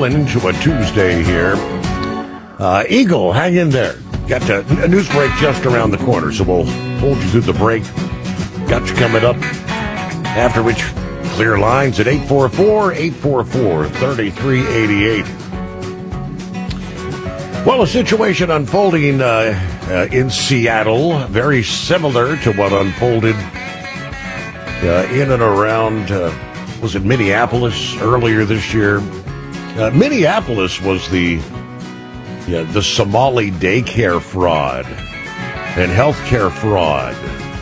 rolling into a Tuesday here. Eagle, hang in there. Got a news break just around the corner, so we'll hold you through the break. Got you coming up. After which, clear lines at 844-844-3388. Well, a situation unfolding in Seattle, very similar to what unfolded in and around, was it Minneapolis earlier this year? Minneapolis was the Somali daycare fraud and healthcare fraud.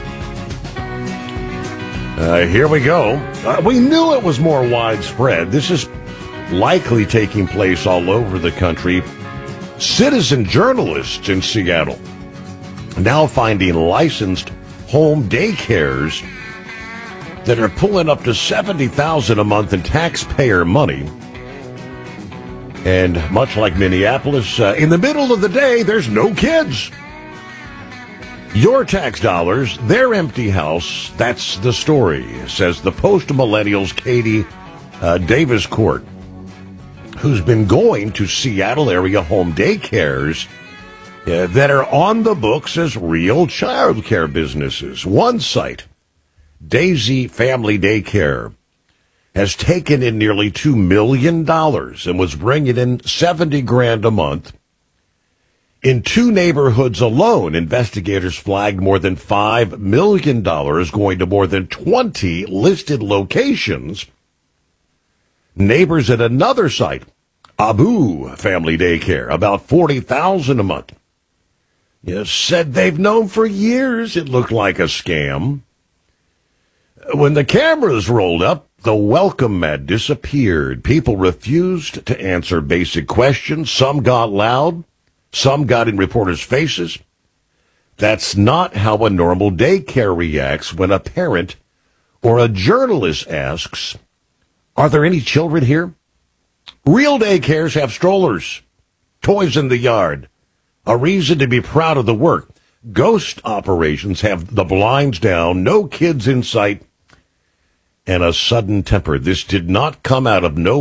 Here we go. We knew it was more widespread. This is likely taking place all over the country. Citizen journalists in Seattle now finding licensed home daycares that are pulling up to $70,000 a month in taxpayer money. And much like Minneapolis, in the middle of the day, there's no kids. Your tax dollars, their empty house. That's the story, says the post-millennials Katie Davis-Court, who's been going to Seattle area home daycares that are on the books as real child care businesses. One site, Daisy Family Daycare, has taken in nearly $2 million and was bringing in $70,000 a month. In 2 neighborhoods alone, investigators flagged more than $5 million going to more than 20 listed locations. Neighbors at another site, Abu Family Daycare, about $40,000 a month, said they've known for years it looked like a scam. When the cameras rolled up, the welcome mat disappeared. People refused to answer basic questions. Some got loud. Some got in reporters' faces. That's not how a normal daycare reacts when a parent or a journalist asks, "Are there any children here?" Real daycares have strollers, toys in the yard, a reason to be proud of the work. Ghost operations have the blinds down, no kids in sight, and a sudden temper. This did not come out of nowhere.